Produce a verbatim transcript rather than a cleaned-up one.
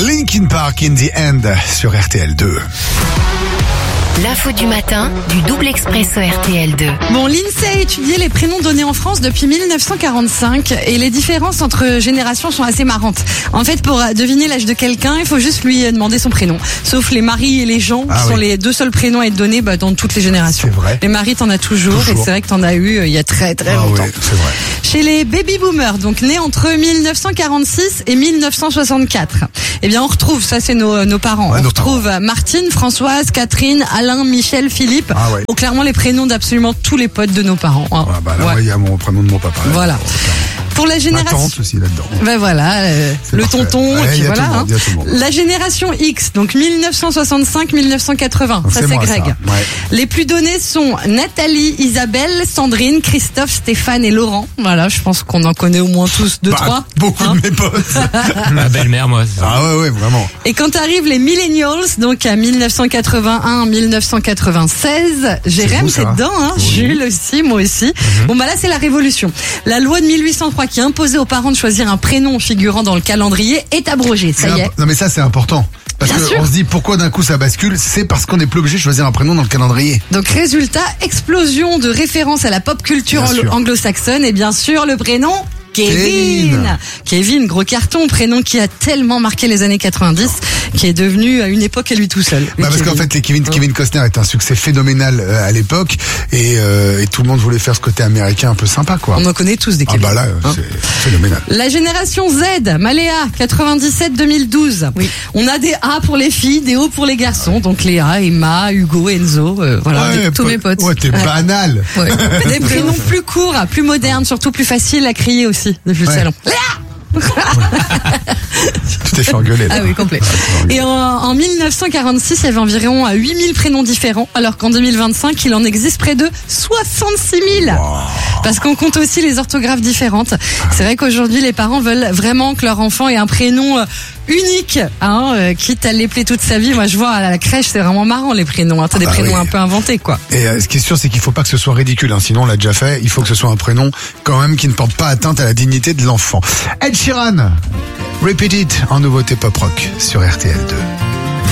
Linkin Park in the End sur R T L deux. L'info du matin du double expresso R T L deux. Bon, l'INSEE a étudié les prénoms donnés en France depuis mille neuf cent quarante-cinq et les différences entre générations sont assez marrantes. En fait, pour deviner l'âge de quelqu'un, il faut juste lui demander son prénom. Sauf les Marie et les Jean, ah qui oui. sont les deux seuls prénoms à être donnés bah, dans toutes les générations. C'est vrai. Les Marie, t'en as toujours, toujours. et c'est vrai que t'en as eu euh, il y a très très Ah longtemps. oui, c'est vrai. Chez les baby boomers, donc nés entre mille neuf cent quarante-six et mille neuf cent soixante-quatre, eh bien on retrouve, ça c'est nos, nos parents, Ouais, on nos retrouve parents. Martine, Françoise, Catherine, Alain, Michel, Philippe, Ah ouais. ou clairement les prénoms d'absolument tous les potes de nos parents. hein. Ah bah là, Ouais. moi, il y a mon prénom de mon papa. Voilà. Pour la Ma génération... tante aussi là-dedans. Ben voilà, euh, C'est le parfait. tonton, Ouais, et puis il y a voilà. tout le monde, hein. il y a tout le monde. La génération X, donc mille neuf cent soixante-cinq à mille neuf cent quatre-vingts, ça C'est c'est moi, Greg. ça. Ouais. Les plus donnés sont Nathalie, Isabelle, Sandrine, Christophe, Stéphane et Laurent. Voilà, je pense qu'on en connaît au moins tous deux, Bah, trois. beaucoup hein. de mes potes. Ma belle-mère, moi. c'est ça. Ah ouais, ouais, vraiment. Et quand arrivent les millennials, donc à mille neuf cent quatre-vingt-un à mille neuf cent quatre-vingt-seize, Jérém, vous, c'est ça. dedans, hein, Oui. Jules aussi, moi aussi. Mhm. Bon bah là c'est la révolution. La loi de mille huit cent trois qui imposait aux parents de choisir un prénom figurant dans le calendrier est abrogée, ça C'est y est. imp- Non mais ça c'est important. Parce Bien sûr. qu'on se dit pourquoi d'un coup ça bascule, c'est parce qu'on n'est plus obligé de choisir un prénom dans le calendrier. Donc résultat, explosion de références à la pop culture Bien anglo- sûr. anglo-saxonne et bien sûr le prénom Kevin. Kevin. Kevin, gros carton, prénom qui a tellement marqué les années quatre-vingt-dix, qui est devenu à une époque à lui tout seul. le Bah parce Kevin. qu'en fait les Kevin, Kevin Costner est un succès phénoménal euh, à l'époque et, euh, et tout le monde voulait faire ce côté américain un peu sympa quoi. On en connaît tous des Ah Kevin. bah là euh, Hein. c'est phénoménal. La génération Z, Maléa, quatre-vingt-dix-sept à deux mille douze. Oui. On a des A pour les filles, des O pour les garçons. Donc Léa, Emma, Hugo, Enzo, euh, voilà, Ouais, tous pas- mes potes. Ouais, t'es banal. Ouais. Des prénoms plus courts, plus modernes, surtout plus faciles à crier aussi depuis Ouais. le salon. Tu t'es fait engueuler là. Ah oui, complet. Et en, en mille neuf cent quarante-six, il y avait environ huit mille prénoms différents, alors qu'en deux mille vingt-cinq, il en existe près de soixante-six mille. Parce qu'on compte aussi les orthographes différentes. C'est vrai qu'aujourd'hui, les parents veulent vraiment que leur enfant ait un prénom euh, unique, hein, euh, quitte à l'épeler toute sa vie. Moi, je vois à la crèche, c'est vraiment marrant les prénoms. Hein. T'as des bah prénoms oui. un peu inventés, quoi. Et euh, ce qui est sûr, c'est qu'il faut pas que ce soit ridicule, hein, sinon on l'a déjà fait. Il faut que ce soit un prénom quand même qui ne porte pas atteinte à la dignité de l'enfant. Ed Sheeran, Repeat It en nouveauté pop rock sur R T L deux.